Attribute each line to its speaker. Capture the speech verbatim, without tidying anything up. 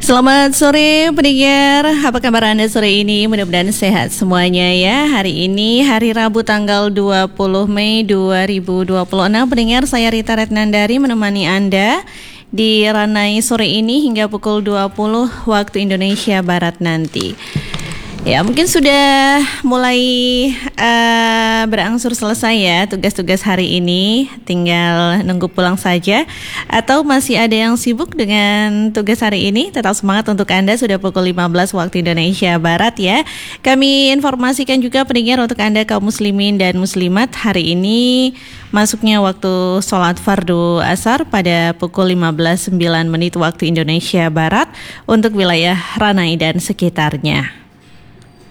Speaker 1: Selamat sore pendengar, apa kabar Anda sore ini? Mudah-mudahan sehat semuanya ya. Hari ini hari Rabu tanggal dua puluh Mei dua ribu dua puluh enam. Pendengar, saya Rita Retnandari menemani Anda di Ranai sore ini hingga pukul dua puluh waktu Indonesia Barat nanti. Ya, mungkin sudah mulai uh, berangsur selesai ya tugas-tugas hari ini, tinggal nunggu pulang saja. Atau masih ada yang sibuk dengan tugas hari ini? Tetap semangat untuk Anda, sudah pukul lima belas waktu Indonesia Barat ya. Kami informasikan juga pendengar untuk Anda kaum muslimin dan muslimat, hari ini masuknya waktu sholat fardu asar pada pukul lima belas sembilan menit waktu Indonesia Barat untuk wilayah Ranai dan sekitarnya.